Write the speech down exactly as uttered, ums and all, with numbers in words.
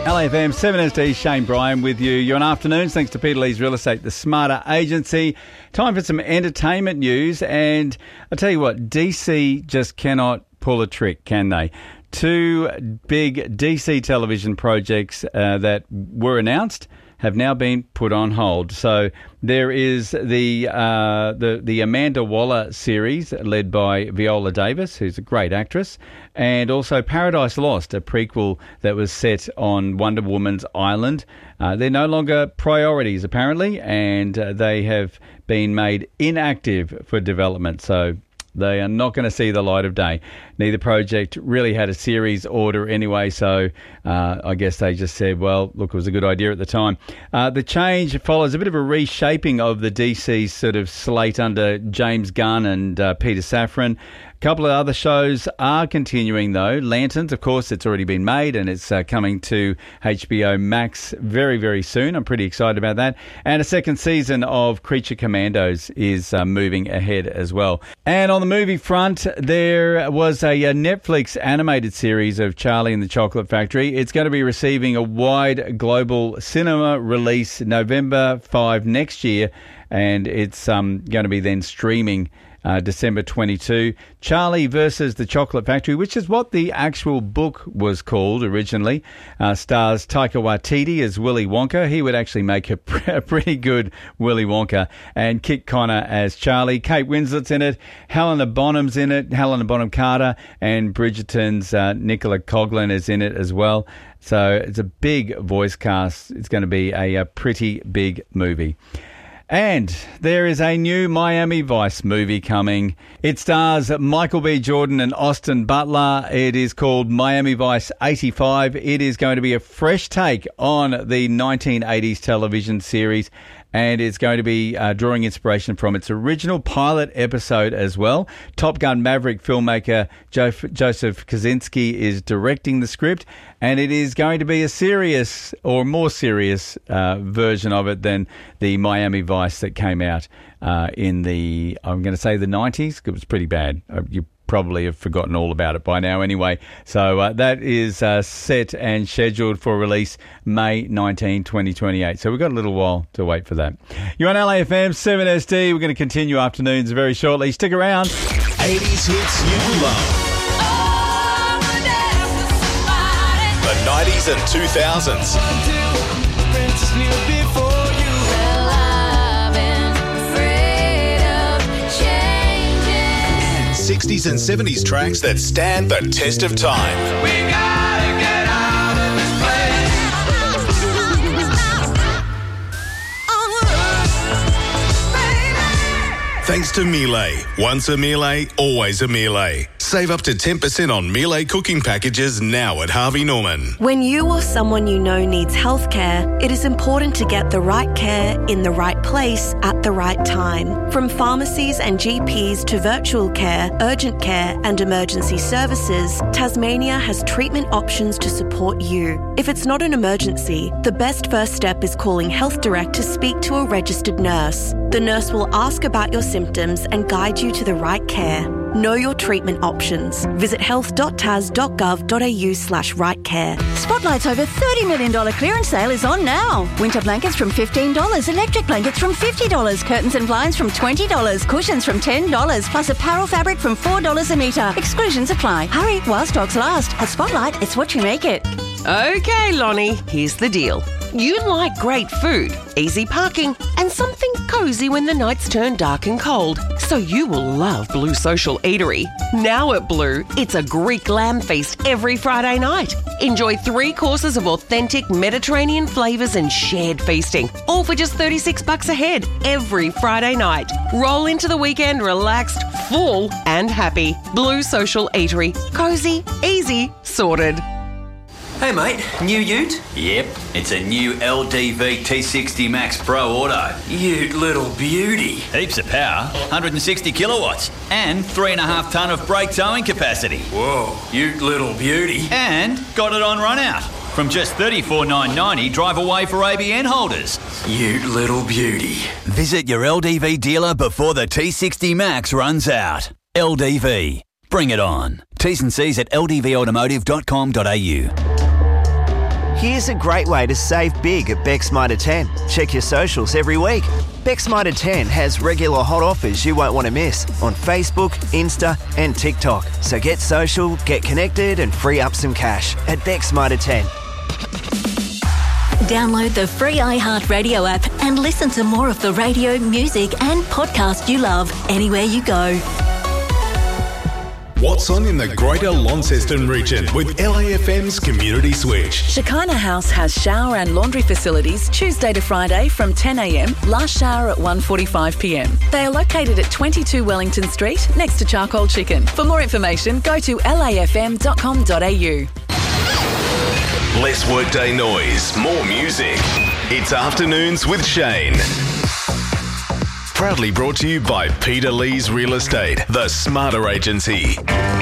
L A F M seven S D, Shane Bryan with you. You're on Afternoons, thanks to Peter Lee's Real Estate, the Smarter Agency. Time for some entertainment news, and I'll tell you what, D C just cannot pull a trick, can they? Two big D C television projects uh, that were announced have now been put on hold. So there is the uh, the the Amanda Waller series led by Viola Davis, who's a great actress, and also Paradise Lost, a prequel that was set on Wonder Woman's island. Uh, they're no longer priorities, apparently, and uh, they have been made inactive for development. So they are not going to see the light of day. Neither project really had a series order anyway, so uh, I guess they just said, well, look, it was a good idea at the time. Uh, the change follows a bit of a reshaping of the D C sort of slate under James Gunn and uh, Peter Safran. A couple of other shows are continuing, though. Lanterns, of course, it's already been made, and it's uh, coming to H B O Max very, very soon. I'm pretty excited about that. And a second season of Creature Commandos is uh, moving ahead as well. And on the movie front, there was a, a Netflix animated series of Charlie and the Chocolate Factory. It's going to be receiving a wide global cinema release November fifth next year, and it's um, going to be then streaming Uh, December twenty-second. Charlie versus the Chocolate Factory, which is what the actual book was called originally, uh, stars Taika Waititi as Willy Wonka. He would actually make a, pr- a pretty good Willy Wonka. And Kit Connor as Charlie. Kate Winslet's in it. Helena Bonham's in it. Helena Bonham Carter. And Bridgerton's uh, Nicola Coughlan is in it as well. So it's a big voice cast. It's going to be a, a pretty big movie. And there is a new Miami Vice movie coming. It stars Michael B. Jordan and Austin Butler. It is called Miami Vice eighty-five. It is going to be a fresh take on the nineteen eighties television series, and it's going to be uh, drawing inspiration from its original pilot episode as well. Top Gun Maverick filmmaker jo- Joseph Kosinski is directing the script, and it is going to be a serious or more serious uh, version of it than the Miami Vice that came out uh, in the, I'm going to say the nineties. It was pretty bad. Uh, you probably have forgotten all about it by now anyway. So uh, that is uh, set and scheduled for release May nineteenth, twenty twenty-eight. So we've got a little while to wait for that. You're on L A F M seven S D. We're going to continue afternoons very shortly. Stick around. eighties hits you love. The nineties and two thousands. sixties and seventies tracks that stand the test of time. We gotta get out of this place. Thanks to Miele. Once a Miele, always a Miele. Save up to ten percent on Miele cooking packages now at Harvey Norman. When you or someone you know needs healthcare, it is important to get the right care in the right place at the right time. From pharmacies and G Ps to virtual care, urgent care and emergency services, Tasmania has treatment options to support you. If it's not an emergency, the best first step is calling Health Direct to speak to a registered nurse. The nurse will ask about your symptoms and guide you to the right care. Know your treatment options. Visit health.tas.gov.au slash right care. Spotlight's over thirty million dollars clearance sale is on now. Winter blankets from fifteen dollars, electric blankets from fifty dollars, curtains and blinds from twenty dollars, cushions from ten dollars, plus apparel fabric from four dollars a metre. Exclusions apply. Hurry while stocks last. At Spotlight, it's what you make it. Okay, Lonnie, here's the deal. You like great food, easy parking, and something cosy when the nights turn dark and cold. So you will love Blue Social Eatery. Now at Blue, it's a Greek lamb feast every Friday night. Enjoy three courses of authentic Mediterranean flavours and shared feasting, all for just thirty-six bucks a head every Friday night. Roll into the weekend relaxed, full and happy. Blue Social Eatery. Cosy, easy, sorted. Hey mate, new ute? Yep, it's a new L D V T sixty Max Pro Auto. Ute little beauty. Heaps of power, one hundred sixty kilowatts, and three and a half tonne of brake towing capacity. Whoa, ute little beauty. And got it on run out. From just thirty-four thousand nine hundred ninety dollars, drive away for A B N holders. Ute little beauty. Visit your L D V dealer before the T sixty Max runs out. L D V. Bring it on. T's and C's at l d v automotive dot com dot a u. Here's a great way to save big at Beck's Mitre ten. Check your socials every week. Beck's Mitre ten has regular hot offers you won't want to miss on Facebook, Insta and TikTok. So get social, get connected and free up some cash at Beck's Mitre ten. Download the free iHeartRadio app and listen to more of the radio, music and podcast you love anywhere you go. What's on in the Greater Launceston region with L A F M's Community Switch? Shekinah House has shower and laundry facilities Tuesday to Friday from ten a m, last shower at one forty-five p m. They are located at twenty-two Wellington Street next to Charcoal Chicken. For more information, go to l a f m dot com dot a u. Less workday noise, more music. It's Afternoons with Shane. Proudly brought to you by Peter Lee's Real Estate, the Smarter Agency.